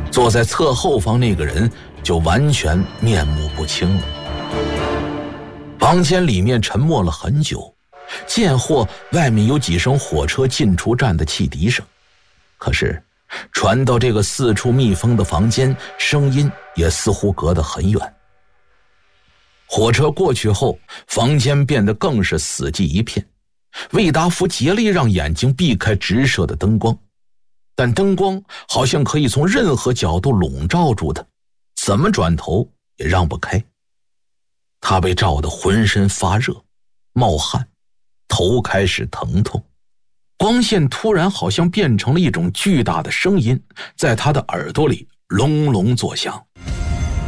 坐在侧后方那个人就完全面目不清了。房间里面沉默了很久，间或外面有几声火车进出站的汽笛声，可是传到这个四处密封的房间，声音也似乎隔得很远。火车过去后，房间变得更是死寂一片。魏达夫竭力让眼睛避开直射的灯光，但灯光好像可以从任何角度笼罩住他，怎么转头也让不开。他被照得浑身发热，冒汗，头开始疼痛。光线突然好像变成了一种巨大的声音，在他的耳朵里隆隆作响。